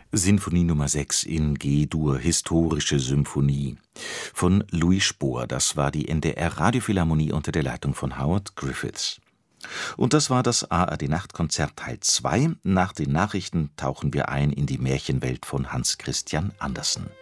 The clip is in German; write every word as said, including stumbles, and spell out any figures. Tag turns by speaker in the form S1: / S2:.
S1: Sinfonie Nummer sechs in G-Dur, Historische Symphonie von Louis Spohr. Das war die N D R-Radiophilharmonie unter der Leitung von Howard Griffiths. Und das war das A R D-Nachtkonzert Teil zwei. Nach den Nachrichten tauchen wir ein in die Märchenwelt von Hans Christian Andersen.